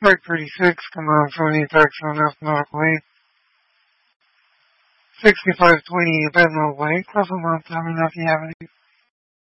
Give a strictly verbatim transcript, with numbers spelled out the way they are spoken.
Strike thirty-six, come on, Sony attacks on left north lane. sixty-five twenty, bed no way, cross a month, having nothing happening.